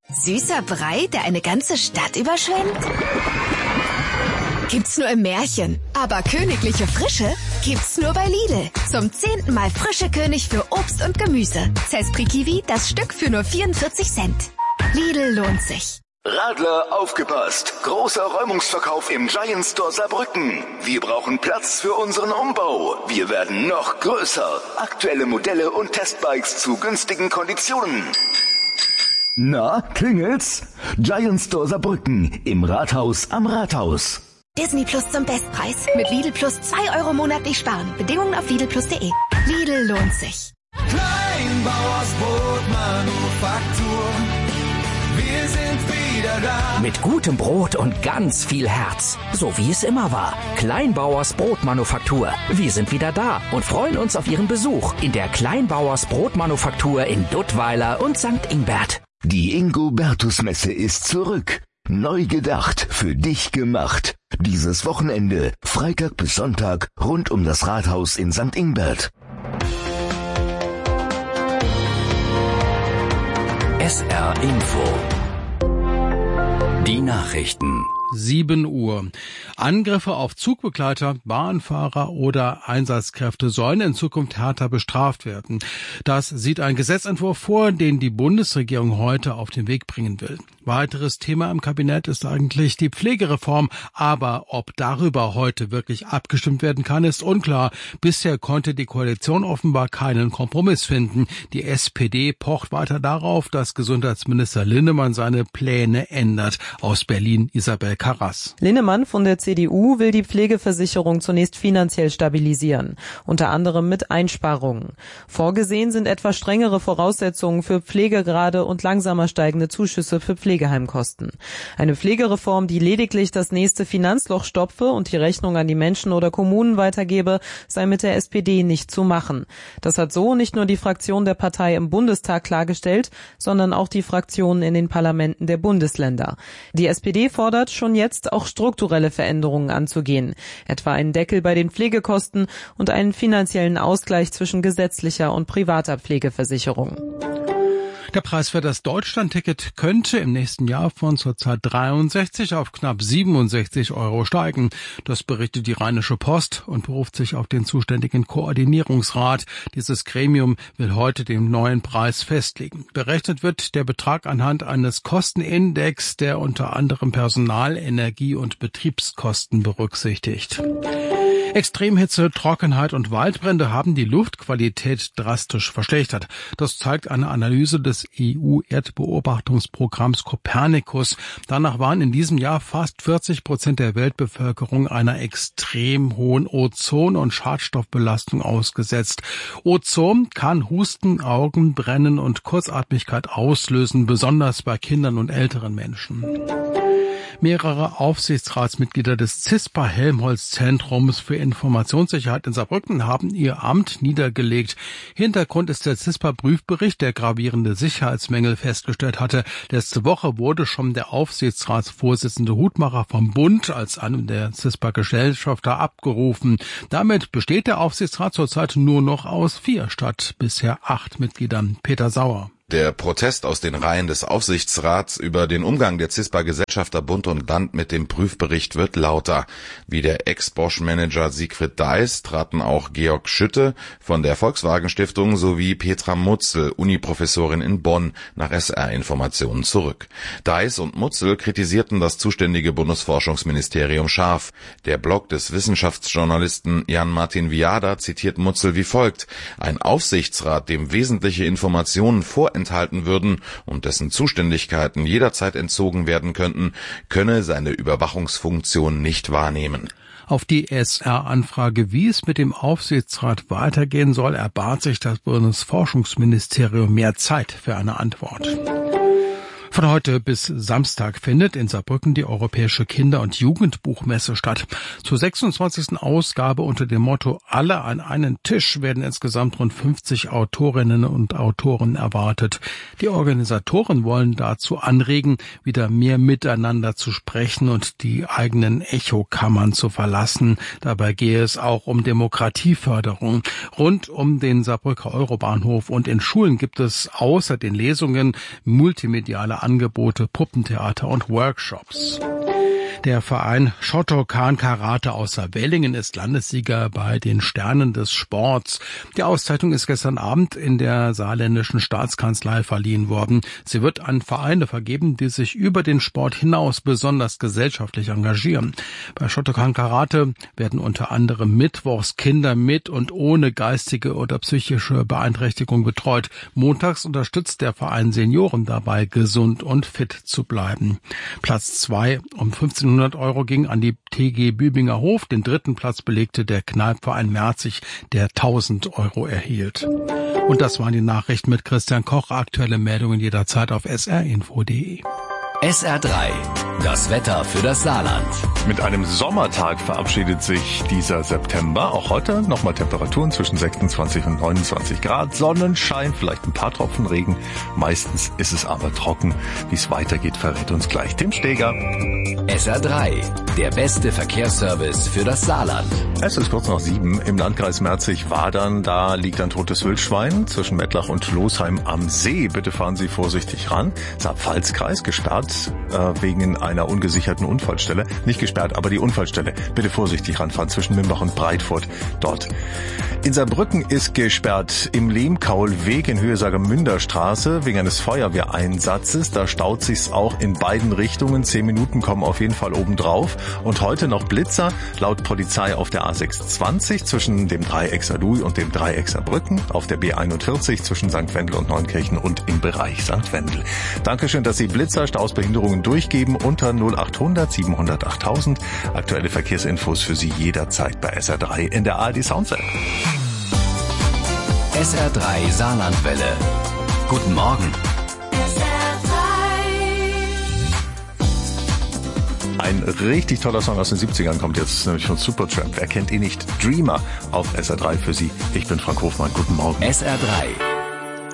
Süßer Brei, der eine ganze Stadt überschwemmt? Gibt's nur im Märchen. Aber königliche Frische gibt's nur bei Lidl. Zum 10. Mal frische König für Obst und Gemüse. Zespri Kiwi, das Stück für nur 44 Cent. Lidl lohnt sich. Radler, aufgepasst! Großer Räumungsverkauf im Giant Store Saarbrücken. Wir brauchen Platz für unseren Umbau. Wir werden noch größer. Aktuelle Modelle und Testbikes zu günstigen Konditionen. Na, klingelt's? Giant Store Saarbrücken im Rathaus am Rathaus. Disney Plus zum Bestpreis. Mit Lidl Plus 2 Euro monatlich sparen. Bedingungen auf lidlplus.de. Lidl lohnt sich. Kleinbauersbrot Manufaktur. Wir sind wieder da. Mit gutem Brot und ganz viel Herz. So wie es immer war. Kleinbauers Brotmanufaktur. Wir sind wieder da und freuen uns auf Ihren Besuch in der Kleinbauers Brotmanufaktur in Duttweiler und St. Ingbert. Die Ingobertus-Messe ist zurück. Neu gedacht, für dich gemacht. Dieses Wochenende, Freitag bis Sonntag, rund um das Rathaus in St. Ingbert. SR Info. Die Nachrichten. 7 Uhr. Angriffe auf Zugbegleiter, Bahnfahrer oder Einsatzkräfte sollen in Zukunft härter bestraft werden. Das sieht ein Gesetzentwurf vor, den die Bundesregierung heute auf den Weg bringen will. Weiteres Thema im Kabinett ist eigentlich die Pflegereform, aber ob darüber heute wirklich abgestimmt werden kann, ist unklar. Bisher konnte die Koalition offenbar keinen Kompromiss finden. Die SPD pocht weiter darauf, dass Gesundheitsminister Linnemann seine Pläne ändert. Aus Berlin Isabel Karras. Linnemann von der CDU will die Pflegeversicherung zunächst finanziell stabilisieren, unter anderem mit Einsparungen. Vorgesehen sind etwa strengere Voraussetzungen für Pflegegrade und langsamer steigende Zuschüsse für Pflegeheimkosten. Eine Pflegereform, die lediglich das nächste Finanzloch stopfe und die Rechnung an die Menschen oder Kommunen weitergebe, sei mit der SPD nicht zu machen. Das hat so nicht nur die Fraktion der Partei im Bundestag klargestellt, sondern auch die Fraktionen in den Parlamenten der Bundesländer. Die SPD fordert schon jetzt auch strukturelle Veränderungen anzugehen, etwa einen Deckel bei den Pflegekosten und einen finanziellen Ausgleich zwischen gesetzlicher und privater Pflegeversicherung. Der Preis für das Deutschlandticket könnte im nächsten Jahr von zurzeit 63 auf knapp 67 Euro steigen. Das berichtet die Rheinische Post und beruft sich auf den zuständigen Koordinierungsrat. Dieses Gremium will heute den neuen Preis festlegen. Berechnet wird der Betrag anhand eines Kostenindex, der unter anderem Personal-, Energie- und Betriebskosten berücksichtigt. Extremhitze, Trockenheit und Waldbrände haben die Luftqualität drastisch verschlechtert. Das zeigt eine Analyse des EU-Erdbeobachtungsprogramms Copernicus. Danach waren in diesem Jahr fast 40% der Weltbevölkerung einer extrem hohen Ozon- und Schadstoffbelastung ausgesetzt. Ozon kann Husten, Augenbrennen und Kurzatmigkeit auslösen, besonders bei Kindern und älteren Menschen. Mehrere Aufsichtsratsmitglieder des CISPA-Helmholtz-Zentrums für Informationssicherheit in Saarbrücken haben ihr Amt niedergelegt. Hintergrund ist der CISPA-Prüfbericht, der gravierende Sicherheitsmängel festgestellt hatte. Letzte Woche wurde schon der Aufsichtsratsvorsitzende Hutmacher vom Bund als einer der CISPA-Gesellschafter abgerufen. Damit besteht der Aufsichtsrat zurzeit nur noch aus 4 statt bisher 8 Mitgliedern. Peter Sauer. Der Protest aus den Reihen des Aufsichtsrats über den Umgang der CISPA-Gesellschafter Bund und Land mit dem Prüfbericht wird lauter. Wie der Ex-Bosch-Manager Siegfried Deis traten auch Georg Schütte von der Volkswagen-Stiftung sowie Petra Mutzel, Uniprofessorin in Bonn, nach SR-Informationen zurück. Deis und Mutzel kritisierten das zuständige Bundesforschungsministerium scharf. Der Blog des Wissenschaftsjournalisten Jan-Martin Viada zitiert Mutzel wie folgt: Ein Aufsichtsrat, dem wesentliche Informationen vorenthalten würden und dessen Zuständigkeiten jederzeit entzogen werden könnten, könne seine Überwachungsfunktion nicht wahrnehmen. Auf die SR-Anfrage, wie es mit dem Aufsichtsrat weitergehen soll, erbat sich das Bundesforschungsministerium mehr Zeit für eine Antwort. Von heute bis Samstag findet in Saarbrücken die Europäische Kinder- und Jugendbuchmesse statt. Zur 26. Ausgabe unter dem Motto Alle an einen Tisch werden insgesamt rund 50 Autorinnen und Autoren erwartet. Die Organisatoren wollen dazu anregen, wieder mehr miteinander zu sprechen und die eigenen Echokammern zu verlassen. Dabei gehe es auch um Demokratieförderung. Rund um den Saarbrücker Eurobahnhof und in Schulen gibt es außer den Lesungen multimediale Angebote, Puppentheater und Workshops. Der Verein Shotokan Karate aus Saarwellingen ist Landessieger bei den Sternen des Sports. Die Auszeichnung ist gestern Abend in der saarländischen Staatskanzlei verliehen worden. Sie wird an Vereine vergeben, die sich über den Sport hinaus besonders gesellschaftlich engagieren. Bei Shotokan Karate werden unter anderem mittwochs Kinder mit und ohne geistige oder psychische Beeinträchtigung betreut. Montags unterstützt der Verein Senioren dabei, gesund und fit zu bleiben. Platz 2 um 1500 € ging an die TG Bübinger Hof. Den dritten Platz belegte der Kneipverein Merzig, der 1000 € erhielt. Und das waren die Nachrichten mit Christian Koch. Aktuelle Meldungen jederzeit auf srinfo.de. SR3, das Wetter für das Saarland. Mit einem Sommertag verabschiedet sich dieser September. Auch heute nochmal Temperaturen zwischen 26 und 29 Grad. Sonnenschein, vielleicht ein paar Tropfen Regen. Meistens ist es aber trocken. Wie es weitergeht, verrät uns gleich Tim Steger. SR3, der beste Verkehrsservice für das Saarland. Es ist kurz nach 7 im Landkreis Merzig-Wadern. Da liegt ein totes Wildschwein zwischen Mettlach und Losheim am See. Bitte fahren Sie vorsichtig ran. Saar-Pfalz-Kreis gesperrt wegen einer ungesicherten Unfallstelle. Nicht gesperrt, aber die Unfallstelle. Bitte vorsichtig ranfahren zwischen Mimbach und Breitfurt dort. In Saarbrücken ist gesperrt im Lehmkaulweg in Höhe Saargemünderstraße wegen eines Feuerwehreinsatzes. Da staut sich's auch in beiden Richtungen. 10 Minuten kommen auf jeden Fall obendrauf. Und heute noch Blitzer, laut Polizei auf der A620 zwischen dem Dreieck Saarlouis und dem Dreieck Saarbrücken, auf der B41 zwischen St. Wendel und Neunkirchen und im Bereich St. Wendel. Dankeschön, dass Sie Blitzer, Stausbehinderungen durchgeben unter 0800 700 8000. Aktuelle Verkehrsinfos für Sie jederzeit bei SR3 in der ARD Sounds-App. SR3 Saarlandwelle. Guten Morgen. Ein richtig toller Song aus den 70ern kommt jetzt nämlich von Supertramp. Wer kennt ihn nicht? Dreamer auf SR3 für Sie. Ich bin Frank Hofmann. Guten Morgen. SR3.